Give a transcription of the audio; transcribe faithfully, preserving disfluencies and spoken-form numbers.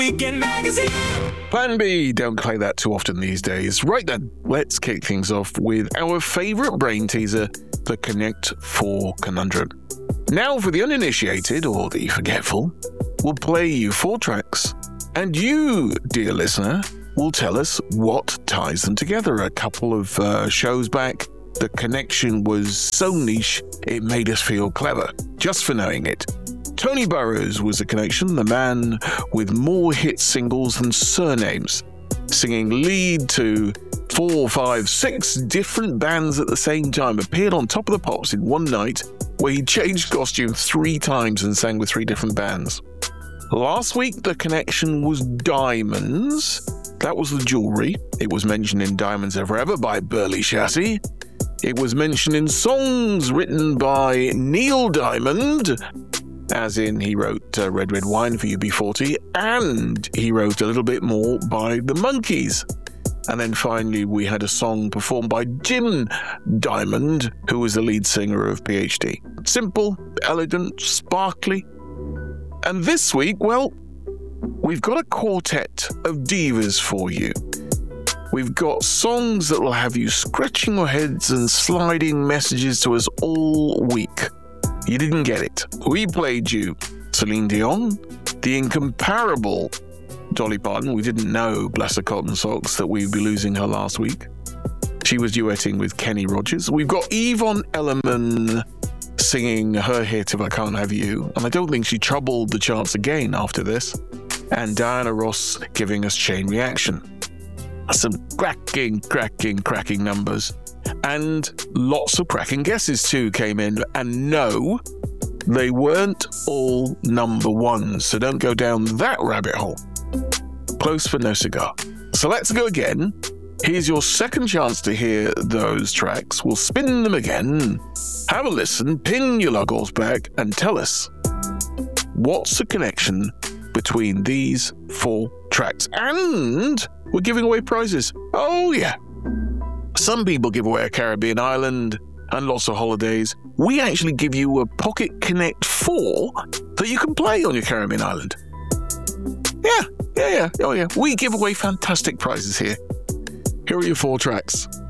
Weekend Magazine. Plan B, don't play that too often these days. Right then, let's kick things off with our favourite brain teaser, the Connect four Conundrum. Now, for the uninitiated or the forgetful, we'll play you four tracks, and you, dear listener, will tell us what ties them together. A couple of uh, shows back, the connection was so niche, it made us feel clever, just for knowing it. Tony Burrows was a connection, the man with more hit singles than surnames, singing lead to four, five, six different bands at the same time, appeared on Top of the Pops in one night, where he changed costume three times and sang with three different bands. Last week, the connection was Diamonds. That was the jewellery. It was mentioned in Diamonds Are Forever by Burley Chassis. It was mentioned in songs written by Neil Diamond, as in he wrote uh, Red Red Wine for U B forty, and he wrote a little bit more by the Monkees. And then finally we had a song performed by Jim Diamond, who was the lead singer of P H D. Simple, elegant, sparkly. And this week, well, we've got a quartet of divas for you. We've got songs that will have you scratching your heads and sliding messages to us all week. You didn't get it. We played you Celine Dion, the incomparable Dolly Parton. We didn't know, bless her cotton socks, that we'd be losing her last week. She was duetting with Kenny Rogers. We've got Yvonne Elliman singing her hit If I Can't Have You, and I don't think she troubled the charts again after this. And Diana Ross giving us Chain Reaction. Some cracking, cracking, cracking numbers. And lots of cracking guesses too came in. And no, they weren't all number ones, so don't go down that rabbit hole. Close for no cigar. So let's go again. Here's your second chance to hear those tracks. We'll spin them again. Have a listen, pin your luggles back, and tell us what's the connection between these four tracks. And we're giving away prizes. Oh yeah. Some people give away a Caribbean island and lots of holidays. We actually give you a Pocket Connect four that you can play on your Caribbean island. Yeah, yeah, yeah, oh yeah. We give away fantastic prizes here. Here are your four tracks.